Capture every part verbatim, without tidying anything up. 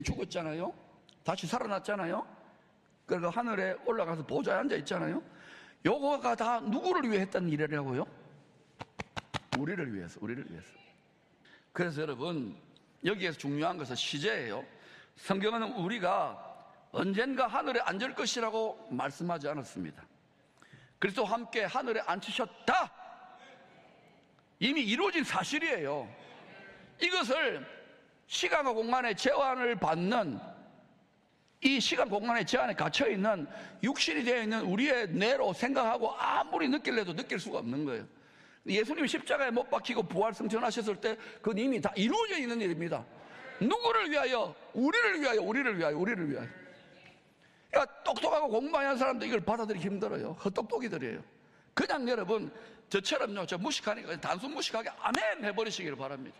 죽었잖아요. 다시 살아났잖아요. 그리고 하늘에 올라가서 보좌에 앉아 있잖아요. 요거가 다 누구를 위해 했던 일이라고요? 우리를 위해서, 우리를 위해서. 그래서 여러분, 여기에서 중요한 것은 시제예요. 성경은 우리가 언젠가 하늘에 앉을 것이라고 말씀하지 않았습니다. 그리스도와 함께 하늘에 앉히셨다. 이미 이루어진 사실이에요. 이것을 시간과 공간의 제한을 받는, 이 시간 공간의 제한에 갇혀있는 육신이 되어 있는 우리의 뇌로 생각하고 아무리 느낄래도 느낄 수가 없는 거예요. 예수님이 십자가에 못 박히고 부활 승천하셨을 때 그건 이미 다 이루어져 있는 일입니다. 누구를 위하여? 우리를 위하여, 우리를 위하여, 우리를 위하여. 그러니까 똑똑하고 공부하는 사람도 이걸 받아들이기 힘들어요. 헛똑똑이들이에요. 그냥 여러분 저처럼요, 저 무식하니까 단순 무식하게 아멘 해버리시기를 바랍니다.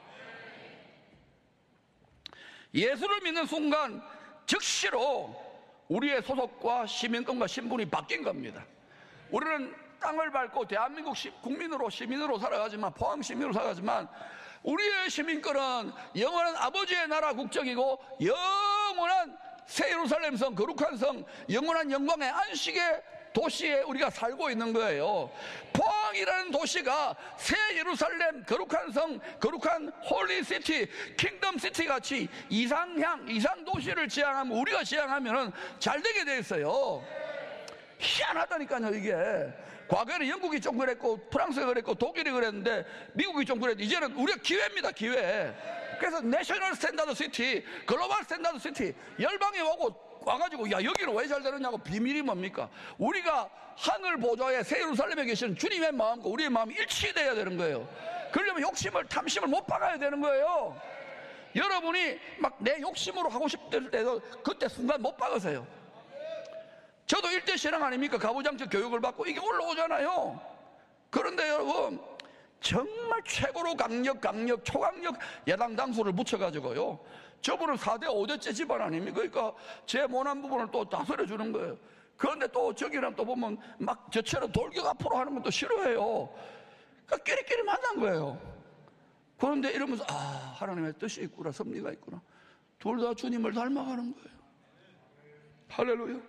예수를 믿는 순간 즉시로 우리의 소속과 시민권과 신분이 바뀐 겁니다. 우리는 땅을 밟고 대한민국 시, 국민으로 시민으로 살아가지만, 포항 시민으로 살아가지만 우리의 시민권은 영원한 아버지의 나라 국적이고 영원한 새 예루살렘 성, 거룩한 성, 영원한 영광의 안식의 도시에 우리가 살고 있는 거예요. 포항이라는 도시가 새 예루살렘, 거룩한 성, 거룩한 홀리 시티, 킹덤 시티 같이 이상향, 이상 도시를 지향하면, 우리가 지향하면 잘 되게 돼 있어요. 희한하다니까요, 이게. 과거에는 영국이 좀 그랬고, 프랑스가 그랬고, 독일이 그랬는데, 미국이 좀 그랬는데, 이제는 우리가 기회입니다, 기회. 그래서 내셔널 스탠다드 시티, 글로벌 스탠다드 시티, 열방이 오고, 와가지고, 야, 여기는 왜 잘 되느냐고. 비밀이 뭡니까? 우리가 하늘 보좌에 새 예루살렘에 계시는 주님의 마음과 우리의 마음이 일치되어야 되는 거예요. 그러려면 욕심을, 탐심을 못 박아야 되는 거예요. 여러분이 막 내 욕심으로 하고 싶을 때도 그때 순간 못 박으세요. 저도 일대 신앙 아닙니까? 가부장적 교육을 받고 이게 올라오잖아요. 그런데 여러분, 정말 최고로 강력, 강력, 초강력 야당 당수를 붙여가지고요, 저분은 사 대 오 대째 집안 아닙니까? 그러니까 제 못난 부분을 또 다스려주는 거예요. 그런데 또 저기랑 또 보면 막 저처럼 돌격 앞으로 하는 것도 싫어해요. 그러니까 끼리끼리 만난 거예요. 그런데 이러면서 아, 하나님의 뜻이 있구나, 섭리가 있구나. 둘 다 주님을 닮아가는 거예요. 할렐루야.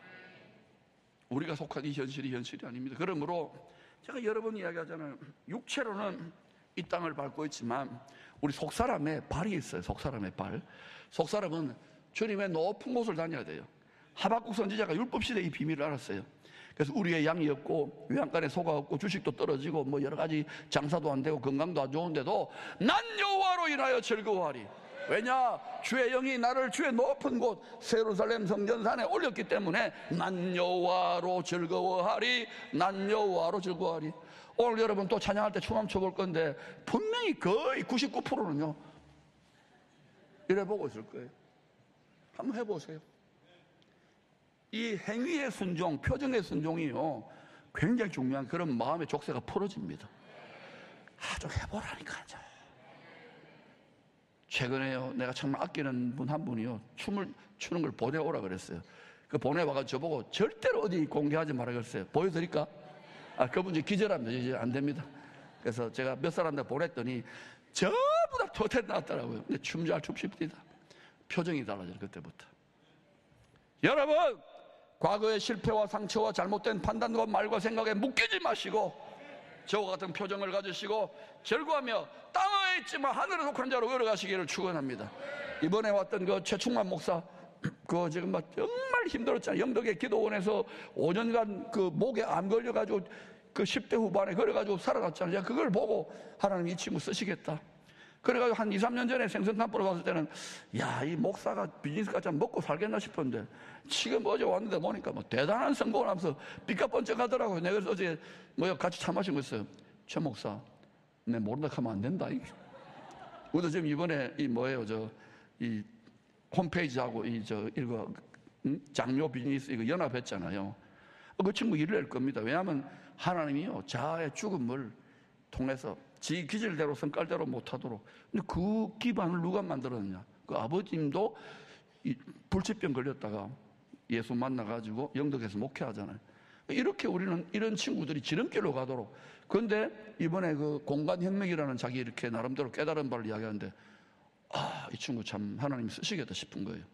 우리가 속한 이 현실이 현실이 아닙니다. 그러므로 제가 여러 번 이야기하잖아요. 육체로는 이 땅을 밟고 있지만 우리 속사람의 발이 있어요. 속사람의 발. 속사람은 주님의 높은 곳을 다녀야 돼요. 하박국 선지자가 율법시대의 이 비밀을 알았어요. 그래서 우리의 양이 없고 외양간에 소가 없고 주식도 떨어지고 뭐 여러 가지 장사도 안 되고 건강도 안 좋은데도 난 여호와로 인하여 즐거워하리. 왜냐? 주의 영이 나를 주의 높은 곳 새 예루살렘 성전산에 올렸기 때문에 난 여호와로 즐거워하리. 난 여호와로 즐거워하리. 오늘 여러분 또 찬양할 때 춤 한번 춰볼 건데 분명히 거의 구십구 퍼센트는요 이래 보고 있을 거예요. 한번 해보세요. 이 행위의 순종, 표정의 순종이요 굉장히 중요한 그런 마음의 족쇄가 풀어집니다. 아, 좀 해보라니까요. 최근에요, 내가 정말 아끼는 분 한 분이요, 춤을 추는 걸 보내오라 그랬어요. 그 보내와가지고 저보고 절대로 어디 공개하지 말라 그랬어요. 보여드릴까? 아, 그분 이제 기절합니다. 이제 안 됩니다. 그래서 제가 몇 사람들 보냈더니 전부 다 토텐 나왔더라고요. 근데 춤 잘 춥십니다. 표정이 달라져요, 그때부터. 여러분, 과거의 실패와 상처와 잘못된 판단과 말과 생각에 묶이지 마시고 저와 같은 표정을 가지시고 즐거워하며 땅에 있지만 하늘에 속한 자로 걸어가시기를 축원합니다. 이번에 왔던 그 최충만 목사, 그 지금 막 정말 힘들었잖아요. 영덕의 기도원에서 오 년간 그 목에 암 걸려가지고 그 십 대 후반에 걸어가지고 살아났잖아요. 제가 그걸 보고 하나님 이 친구 쓰시겠다. 그래가지고 한 이, 삼 년 전에 생선탐보러 갔을 때는 야, 이 목사가 비즈니스까지 먹고 살겠나 싶었는데 지금 어제 왔는데 보니까 뭐 대단한 성공을 하면서 삐까 번쩍 하더라고요. 내가 그래서 어제 뭐 같이 차 마신 거 있어요. 최 목사, 내 모른다 하면 안 된다. 우리도 지금 이번에 이 뭐예요, 저 이 홈페이지하고 이 저 이거 응? 장묘 비즈니스 이거 연합했잖아요. 그 친구 일을 낼 겁니다. 왜냐하면 하나님이요 자아의 죽음을 통해서 지 기질대로 성깔대로 못하도록. 근데 그 기반을 누가 만들었느냐? 그 아버님도 이 불치병 걸렸다가 예수 만나가지고 영덕에서 목회하잖아요. 이렇게 우리는 이런 친구들이 지름길로 가도록. 그런데 이번에 그 공간혁명이라는 자기 이렇게 나름대로 깨달은 바를 이야기하는데 아, 이 친구 참 하나님 쓰시겠다 싶은 거예요.